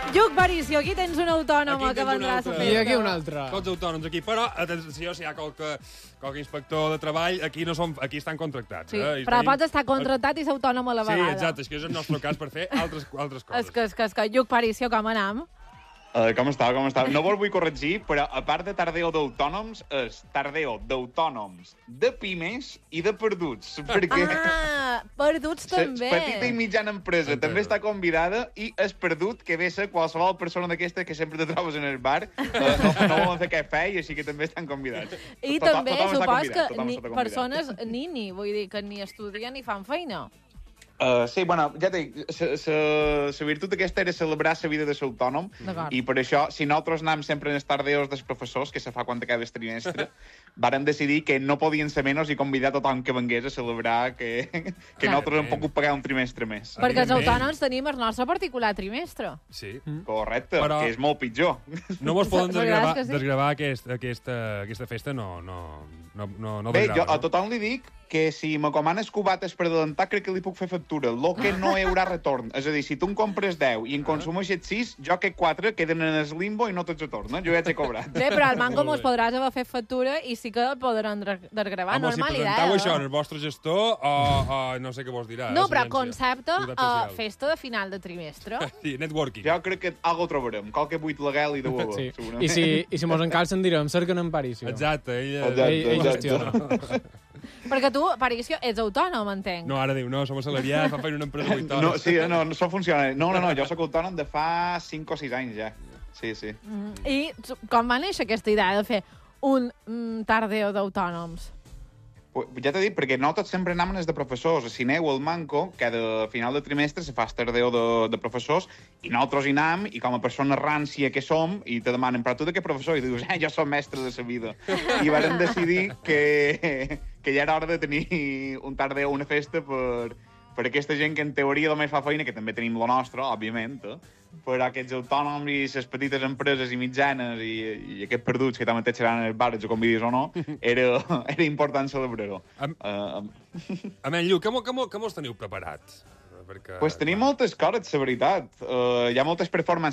Lluc Paricio, aquí tens un autònom que vendrà a la festa. I aquí un altre. Tots autònoms aquí, però atenció, si hi ha qualque inspector de treball, aquí estan contractats. Sí, però pots estar contractat i ser autònom a la vegada. Sí, exacte, és que és el nostre cas per fer altres coses. És que Lluc Paricio, com anam? Com està? No vos vull corregir, però a part de tardeo d'autònoms, és tardeo d'autònoms, de pimes i de perduts. Perquè perduts també. Petita i mitjana empresa també està convidada i és perdut que ve a ser qualsevol persona d'aquesta que sempre te trobes en el bar. No volen fer cafè i així que també estan convidats. I també supos que persones nini, vull dir, que ni estudien ni fan feina. Sí, bueno, ja dic, la virtut aquesta era celebrar la vida de l'autònom i per això, si nosaltres anàvem sempre en els tardeos dels professors, que se fa quan acaba el trimestre, vàrem decidir que no podien ser menys i convidar tothom que vengués a celebrar que nosaltres hem pogut pagar un trimestre més. Perquè els autònoms tenim el nostre particular trimestre. Sí. Correcte, que és molt pitjor. No mos poden desgravar aquesta festa, no Bé, jo a tothom li dic que si me comanes cubates per adelantar crec que li puc fer factura. Lo que no hi haurà retorn. És a dir, si tu en compres 10 i en consumeixes 6, jo que 4 queden en el limbo i no te'ls retornen. Jo ja t'he cobrat. Bé, però al mango mos podràs haver fet factura i sí que el podran desgravar. Normal idea. Si presentau això en el vostre gestor, o no sé què vos dirà. No, però concepte festa de final de trimestre. Sí, networking. Jo crec que algo trobarem. Qualque buit legal i de bo. I si mos encalcen direm, cerquen en Paricio. Exacte, ell gestiona. Perquè tu, Paricio, ets autònom, entenc. No, ara diu, no, som assalariats, fan feina una empresa 8 hores. No, sí, no, això funciona. No, jo soc autònom de fa 5 o 6 anys ja. Sí. I com va néixer aquesta idea de fer un tardeo d'autònoms? Ja t'he dit, perquè nosaltres sempre anàvem els de professors. A Cineu, al Manco, cada final de trimestre se fa el tardeo de professors, i nosaltres hi anàvem, i com a persona rància que som, i te demanen, però tu de què professor? I dius, jo som mestre de la vida. I vàrem decidir que ja era hora de tenir un tardeo, una festa per aquesta gent que en teoria només fa feina, que també tenim la nostra, òbviament, per aquests autònoms i les petites empreses i mitjanes i aquests perduts que també seran en el bar, els convidis o no, era important celebrar-ho. Amén, Lluc, com els teniu preparats? Pues tenim moltes coses, la veritat. Hi ha moltes performances